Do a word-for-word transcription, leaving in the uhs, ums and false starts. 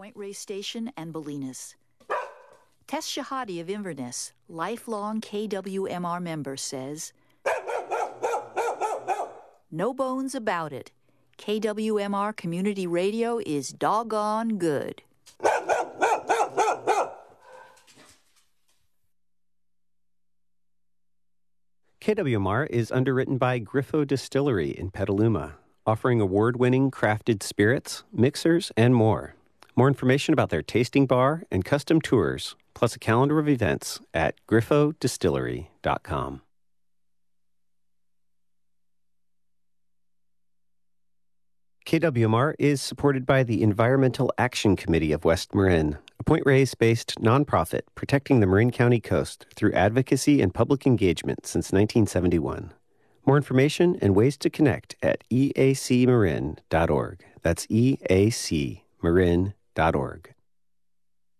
Point Reyes Station and Bolinas. Tess Shahadi of Inverness, lifelong K W M R member, says, "No bones about it. K W M R Community Radio is doggone good." K W M R is underwritten by Griffo Distillery in Petaluma, offering award-winning crafted spirits, mixers, and more. More information about their tasting bar and custom tours, plus a calendar of events at griffo distillery dot com. K W M R is supported by the Environmental Action Committee of West Marin, a Point Reyes-based nonprofit protecting the Marin County coast through advocacy and public engagement since nineteen seventy-one. More information and ways to connect at e a c marin dot org. That's e a c marin dot org.